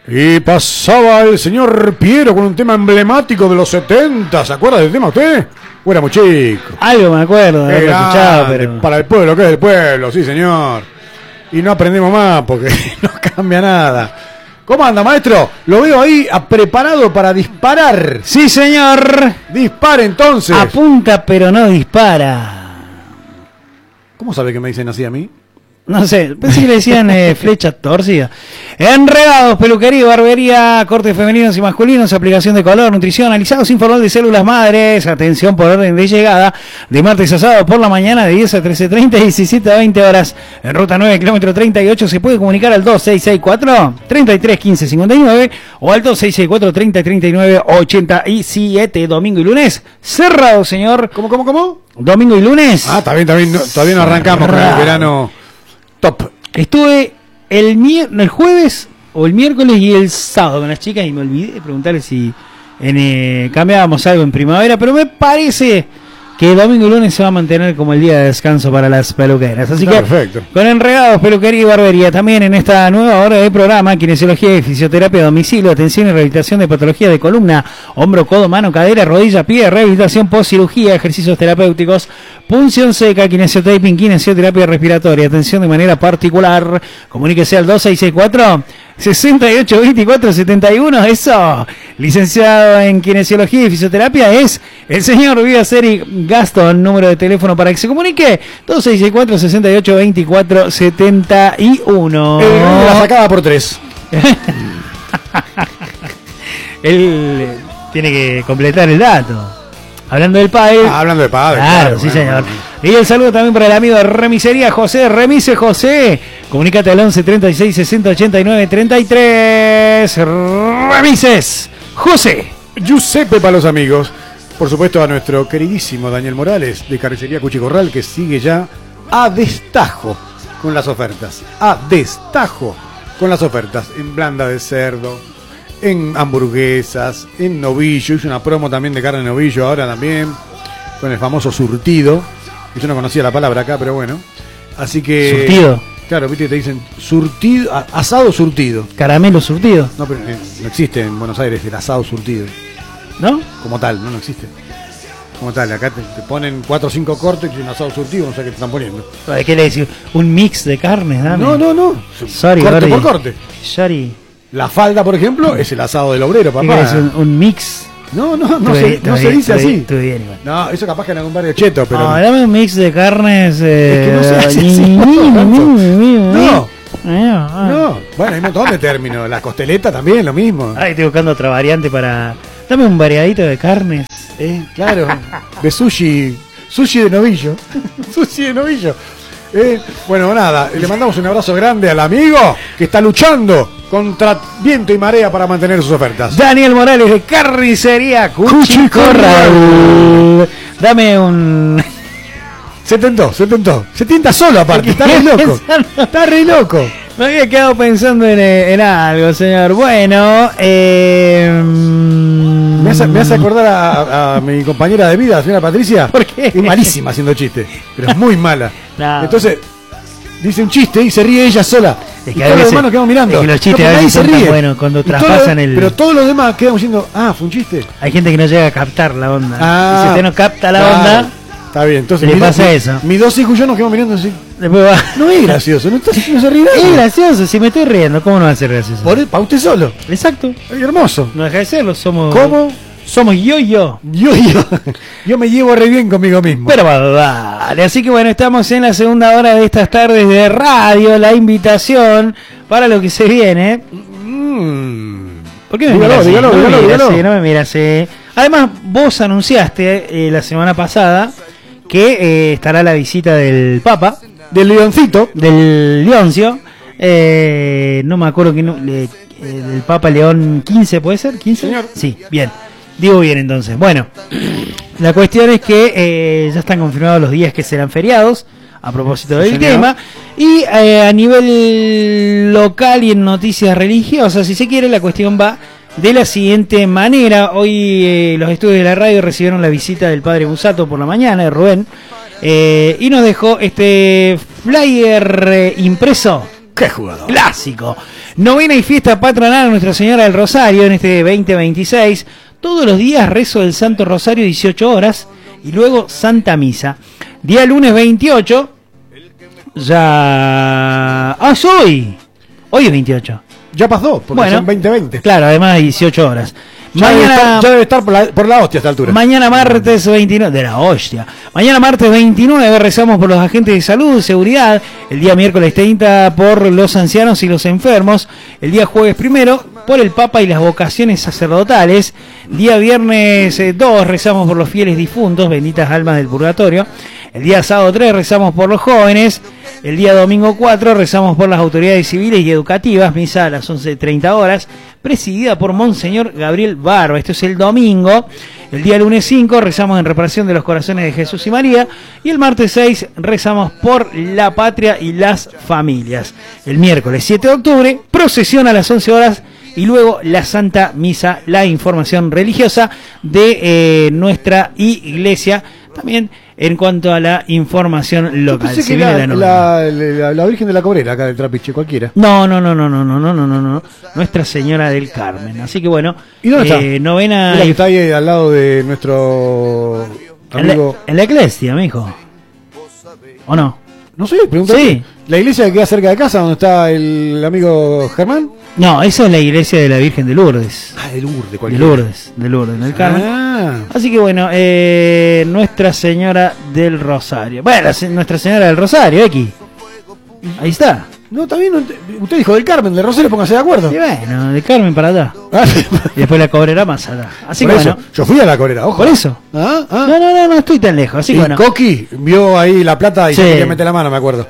Y pasaba el señor Piero con un tema emblemático de los 70. ¿Se acuerda del tema usted? ¿O era muy chico? Algo me acuerdo de haberlo escuchado, pero... Para el pueblo, que es del pueblo, sí señor. Y no aprendemos más porque no cambia nada. ¿Cómo anda, maestro? Lo veo ahí preparado para disparar. Sí, señor. Dispare entonces. Apunta pero no dispara. ¿Cómo sabe que me dicen así a mí? No sé, pensé que le decían flecha torcida. Enredados, peluquería, barbería, cortes femeninos y masculinos, aplicación de color, nutrición, alisados sin formol de células madres. Atención por orden de llegada. De martes a sábado por la mañana de 10 a 13:30 y 17 a 20 horas. En ruta 9, kilómetro 38, se puede comunicar al 2664-331559 o al 2664-3039-87. Domingo y lunes. Cerrado, señor. ¿Cómo? Domingo y lunes. Ah, está bien. Todavía no arrancamos con el verano top. Estuve el jueves o el miércoles y el sábado con las chicas y me olvidé de preguntarles si cambiábamos algo en primavera, pero me parece que el domingo y lunes se va a mantener como el día de descanso para las peluqueras. Así que, perfecto. Con Enredados, peluquería y barbería, también en esta nueva hora de programa, kinesiología y fisioterapia a domicilio, atención y rehabilitación de patología de columna, hombro, codo, mano, cadera, rodilla, pie, rehabilitación post-cirugía, ejercicios terapéuticos, punción seca, kinesiotaping, kinesioterapia respiratoria, atención de manera particular. Comuníquese al 2664-682471, eso. Licenciado en kinesiología y fisioterapia es el señor Vivaceri Gastón. Número de teléfono para que se comunique: 2664-682471. La sacaba por 3. Él tiene que completar el dato. Hablando del padre. Hablando del padre. Claro, sí, señor. Y el saludo también para el amigo de Remisería José. Remise José. Comunícate al 11 36 60 89 33. Remises José. Giuseppe para los amigos. Por supuesto a nuestro queridísimo Daniel Morales de Carnicería Cuchicorral, que sigue ya a destajo con las ofertas. A destajo con las ofertas. En blanda de cerdo, en hamburguesas, en novillo. Hizo una promo también de carne de novillo ahora también, con el famoso surtido. Yo no conocía la palabra acá, pero bueno. Así que... ¿Surtido? Claro, viste, te dicen surtido, asado surtido. Caramelo surtido. No, pero no existe en Buenos Aires el asado surtido. ¿No? Como tal, no existe. Como tal, acá te ponen 4 o 5 cortes y un asado surtido, no sé qué te están poniendo. ¿Qué le decís? ¿Un mix de carnes? Dame. No. Sorry, corte Gordy. por corte. Sorry. La falda, por ejemplo, es el asado del obrero, papá. ¿Es un mix? No se dice así. Estuve bien igual. No, eso capaz que en algún barrio cheto, pero... No, dame un mix de carnes... Es que no se hace así. No. Bueno, hay un montón de términos. La costeleta también, lo mismo. Ay, estoy buscando otra variante para... Dame un variadito de carnes. Claro. De sushi de novillo. Sushi de novillo. Bueno, nada, le mandamos un abrazo grande al amigo que está luchando contra viento y marea para mantener sus ofertas. Daniel Morales de Carnicería Cuchicorral. Dame un... Se tentó. Se tienta solo aparte, está re loco. Está re loco. Me había quedado pensando en algo, señor. Bueno, me hace acordar a mi compañera de vida, la señora Patricia. ¿Por qué? Es malísima haciendo chistes, pero es muy mala. No. Entonces, dice un chiste y se ríe ella sola. Es y que todos los demás nos quedamos mirando. Es que los chistes a veces son tan buenos cuando traspasan el... Pero todos los demás quedamos diciendo, fue un chiste. Hay gente que no llega a captar la onda. Ah, si usted no capta la claro. onda... Está bien, entonces le pasa eso. Mis 2 hijos y yo nos quedamos mirando así. Después va... No es gracioso, no se ríe. Es gracioso, si me estoy riendo, ¿cómo no va a ser gracioso? Para usted solo. Exacto. Es hermoso. No deja de serlo, somos... ¿Cómo? Somos yo. Yo me llevo re bien conmigo mismo. Pero vale, así que bueno, estamos en la segunda hora de estas tardes de radio, la invitación para lo que se viene. ¿Por qué me miras así? Dígalo. No me miras así. Además, vos anunciaste la semana pasada que estará la visita del Papa. Del Leoncito. Del Leoncio. No me acuerdo que del Papa León 15, ¿puede ser? ¿15? Señor. Sí, bien. Digo bien entonces. Bueno, la cuestión es que ya están confirmados los días que serán feriados, a propósito del tema. Y a nivel local y en noticias religiosas, si se quiere, la cuestión va de la siguiente manera. Hoy los estudios de la radio recibieron la visita del padre Busato por la mañana, de Rubén, y nos dejó este flyer impreso. ¡Qué jugador! Clásico. Novena y fiesta patronal a Nuestra Señora del Rosario en este 2026. Todos los días rezo del Santo Rosario 18 horas y luego Santa Misa. Día lunes 28. Ya... ¡Ah, soy! Hoy es 28. Ya pasó, porque bueno, son 20-20. Claro, además de 18 horas. Ya debe estar por la hostia a esta altura. Mañana martes 29, de la hostia. Mañana martes 29 rezamos por los agentes de salud, seguridad. El día miércoles 30 por los ancianos y los enfermos. El día jueves 1 por el Papa y las vocaciones sacerdotales. Día viernes 2 rezamos por los fieles difuntos, benditas almas del purgatorio. El día sábado 3 rezamos por los jóvenes. El día domingo 4 rezamos por las autoridades civiles y educativas, misa a las 11:30 horas, presidida por Monseñor Gabriel Barba. Esto es el domingo. El día lunes 5 rezamos en reparación de los corazones de Jesús y María. Y el martes 6 rezamos por la patria y las familias. El miércoles 7 de octubre, procesión a las 11 horas. Y luego la Santa Misa, la información religiosa de nuestra iglesia. También en cuanto a la información local. Pensé que la Virgen de la Cabrera, acá del Trapiche, cualquiera. No. Nuestra Señora del Carmen. Así que bueno. ¿Y dónde está? Novena. La que está ahí al lado de nuestro amigo. En la iglesia, mijo. ¿O no? No sé, pregunta. Sí. ¿La iglesia que queda cerca de casa, donde está el amigo Germán? No, esa es la iglesia de la Virgen de Lourdes. Ah, de Lourdes, de Lourdes, en el Carmen. Así que bueno, Nuestra Señora del Rosario. Bueno, Nuestra Señora del Rosario, X. Ahí está. No, también usted dijo del Carmen, del Rosario, póngase de acuerdo. Sí, bueno, de Carmen para allá. Y después la Cabrera más allá. Así por que eso, bueno. yo fui a la Cabrera, ojo. Por eso. No estoy tan lejos. Así que bueno. Coqui vio ahí la plata y se quería meter la mano, me acuerdo.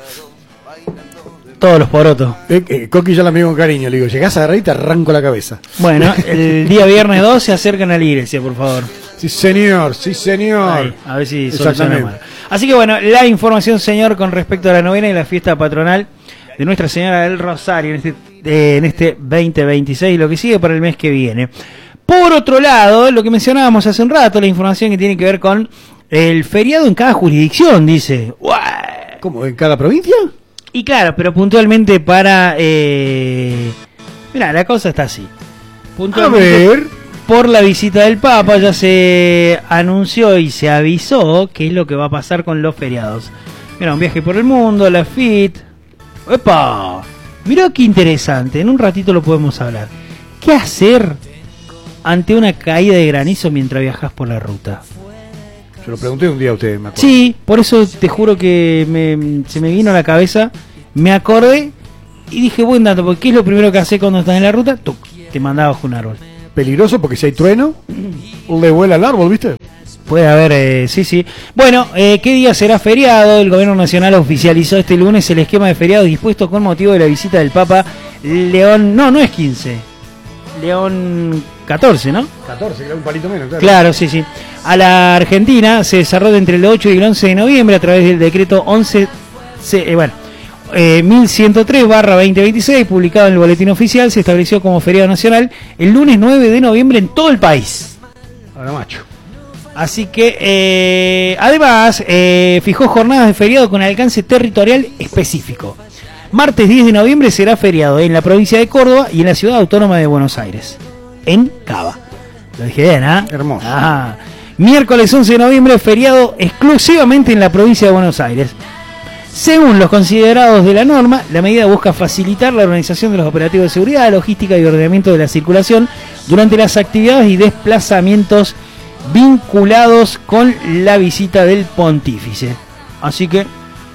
Todos los porotos. Coqui yo la miro con cariño, le digo, llegás a agarrar y te arranco la cabeza. Bueno, el día viernes 2 se acercan a la iglesia, por favor. Sí, señor, sí, señor. Ahí, a ver si solucionamos. Así que bueno, la información, señor, con respecto a la novena y la fiesta patronal de Nuestra Señora del Rosario en este 2026, lo que sigue para el mes que viene. Por otro lado, lo que mencionábamos hace un rato, la información que tiene que ver con el feriado en cada jurisdicción, dice. ¿Cómo? ¿En cada provincia? Y claro, pero puntualmente para... Mirá, la cosa está así. Puntualmente, a ver. Por la visita del Papa ya se anunció y se avisó qué es lo que va a pasar con los feriados. Mira, un viaje por el mundo, la FIT... ¡Epa! Mirá qué interesante, en un ratito lo podemos hablar. ¿Qué hacer ante una caída de granizo mientras viajas por la ruta? Se lo pregunté un día a usted, me acuerdo. Sí, por eso te juro que se me vino a la cabeza, me acordé y dije, buen dato, porque ¿qué es lo primero que haces cuando estás en la ruta? ¡Tuc! Te mandaba bajo un árbol. Peligroso porque si hay trueno, le vuela el árbol, ¿viste? Puede haber, sí. Bueno, ¿qué día será feriado? El Gobierno Nacional oficializó este lunes el esquema de feriados dispuesto con motivo de la visita del Papa León... No es 15. León 14, ¿no? 14, que un palito menos, claro. Claro, sí. A la Argentina se desarrolla entre el 8 y el 11 de noviembre a través del decreto 1103/2026, publicado en el Boletín Oficial. Se estableció como feriado nacional el lunes 9 de noviembre en todo el país. Ahora macho. Así que, además, fijó jornadas de feriado con alcance territorial específico. Martes 10 de noviembre será feriado en la provincia de Córdoba y en la ciudad autónoma de Buenos Aires, en Cava. Lo dije bien, ¿ah? Hermoso. Miércoles 11 de noviembre, feriado exclusivamente en la provincia de Buenos Aires. Según los considerados de la norma, la medida busca facilitar la organización de los operativos de seguridad, logística y ordenamiento de la circulación durante las actividades y desplazamientos vinculados con la visita del pontífice. Así que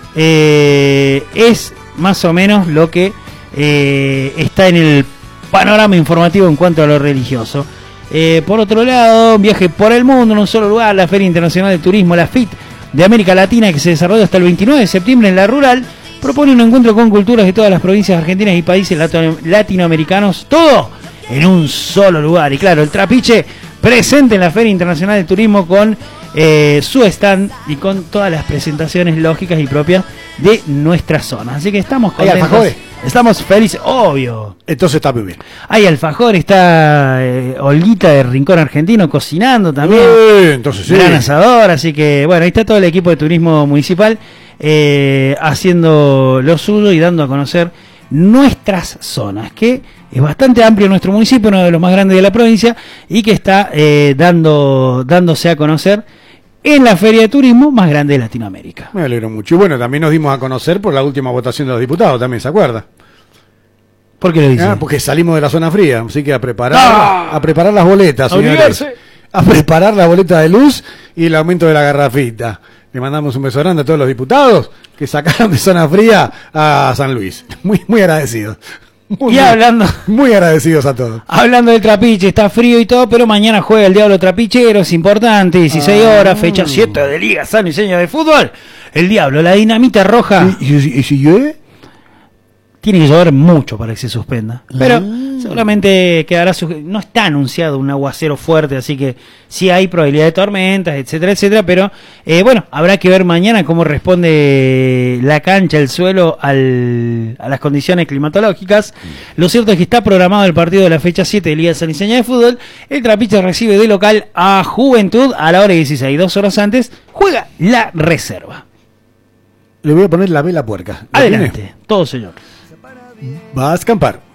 es más o menos lo que está en el panorama informativo en cuanto a lo religioso. Por otro lado, viaje por el mundo en un solo lugar, la Feria Internacional de Turismo, la FIT de América Latina, que se desarrolla hasta el 29 de septiembre en La Rural, propone un encuentro con culturas de todas las provincias argentinas y países latinoamericanos, todo en un solo lugar. Y claro, el Trapiche presente en la Feria Internacional de Turismo con su stand y con todas las presentaciones lógicas y propias de nuestra zona. Así que estamos contentos. Estamos felices, obvio. Entonces está muy bien. Hay alfajor, está Olguita de Rincón Argentino cocinando también. Entonces sí. Gran asador, así que bueno, ahí está todo el equipo de turismo municipal haciendo lo suyo y dando a conocer Nuestras Zonas, que es bastante amplio nuestro municipio, uno de los más grandes de la provincia, y que está dándose a conocer en la feria de turismo más grande de Latinoamérica. Me alegro mucho. Y bueno, también nos dimos a conocer por la última votación de los diputados, también, ¿se acuerda? ¿Por qué lo dice? Porque salimos de la zona fría, así que a preparar las boletas, señores. A preparar la boleta de luz y el aumento de la garrafita. Le mandamos un beso grande a todos los diputados que sacaron de zona fría a San Luis. Muy agradecidos. Muy agradecidos a todos. Hablando del trapiche, está frío y todo, pero mañana juega el Diablo Trapichero, es importante, 16 horas, fecha 7 de Liga Sanluiseña de Fútbol. El Diablo, la dinamita roja. ¿Y si llueve? Tiene que llover mucho para que se suspenda. Pero seguramente quedará no está anunciado un aguacero fuerte, así que sí hay probabilidad de tormentas, etcétera, etcétera. Pero bueno, habrá que ver mañana cómo responde la cancha, el suelo a las condiciones climatológicas. Lo cierto es que está programado el partido de la fecha 7 de Liga Sanluiseña de Fútbol. El Trapiche recibe de local a Juventud a la hora 16. 2 horas antes juega la reserva. Le voy a poner la vela puerca. Adelante, todo señor. Va a escampar.